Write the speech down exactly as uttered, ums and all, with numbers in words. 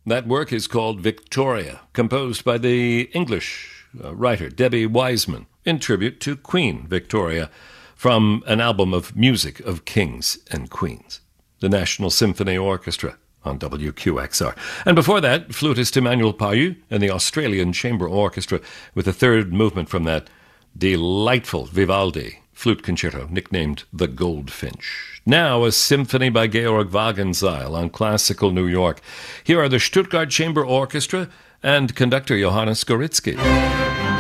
That work is called Victoria, composed by the English uh, writer Debbie Wiseman, in tribute to Queen Victoria, from an album of music of kings and queens. The National Symphony Orchestra on W Q X R. And before that, flutist Emmanuel Payou and the Australian Chamber Orchestra with the third movement from that delightful Vivaldi flute concerto nicknamed The Goldfinch. Now a symphony by Georg Wagenseil on Classical New York. Here are the Stuttgart Chamber Orchestra and conductor Johannes Goritsky.